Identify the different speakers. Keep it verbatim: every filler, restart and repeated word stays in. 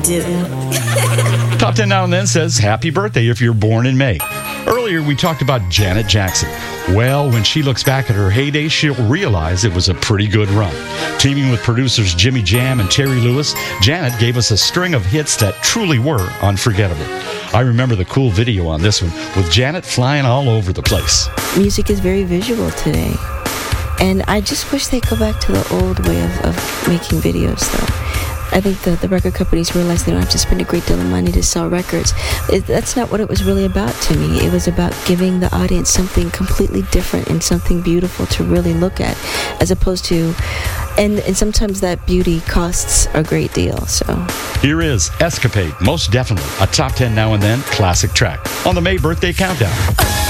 Speaker 1: do.
Speaker 2: Top ten Now and Then says happy birthday if you're born in May. Earlier, we talked about Janet Jackson. Well, when she looks back at her heyday, she'll realize it was a pretty good run. Teaming with producers Jimmy Jam and Terry Lewis, Janet gave us a string of hits that truly were unforgettable. I remember the cool video on this one with Janet flying all over the place.
Speaker 3: Music is very visual today. And I just wish they'd go back to the old way of, of making videos, though. I think the, the record companies realize they don't have to spend a great deal of money to sell records. It, that's not what it was really about to me. It was about giving the audience something completely different and something beautiful to really look at, as opposed to, and, and sometimes that beauty costs a great deal. So
Speaker 2: here is Escapade, most definitely a Top ten Now and Then classic track on the May Birthday Countdown.